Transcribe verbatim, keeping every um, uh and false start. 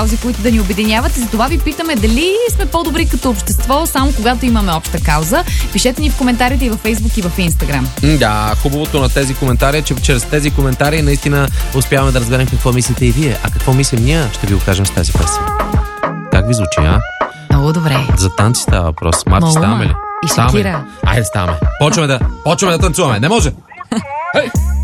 каузи, които да ни обединяват. И за това ви питаме дали сме по-добри като общество, само когато имаме обща кауза. Пишете ни в коментарите и във Фейсбук, и в Инстаграм. Да, хубавото на тези коментари е, че чрез тези коментари наистина успяваме да разберем какво мислите и вие. А какво мислим ние, ще ви го кажем с тази песен. Как ви звучи, а? Много добре. За танци става въпрос. Марти, ставаме ли? И Шакира. Айде, ставаме. Почваме да, почваме да танцуваме. Не може! Хей!